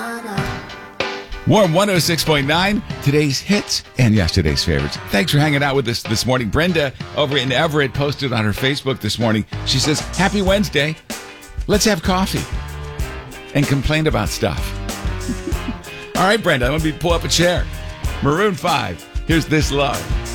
Warm 106.9, today's hits and yesterday's favorites. Thanks for hanging out with us this morning. Brenda over in Everett posted on her Facebook this morning. She says, happy Wednesday. Let's have coffee and complain about stuff. All right, Brenda, I'm going to pull up a chair. Maroon 5, here's This Love.